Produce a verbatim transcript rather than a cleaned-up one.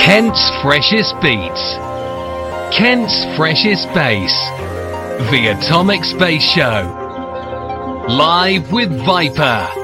Kent's freshest beats. Kent's freshest bass. The Atomic Space Show. Live with Viper.